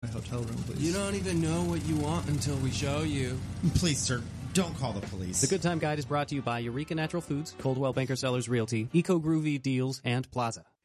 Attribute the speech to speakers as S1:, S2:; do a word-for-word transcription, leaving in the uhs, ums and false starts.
S1: my hotel room, please.
S2: You don't even know what you want until we show you.
S3: Please, sir, don't call the police.
S4: The Good Time Guide is brought to you by Eureka Natural Foods, Coldwell Banker Sellers Realty, Eco Groovy Deals, and Plaza.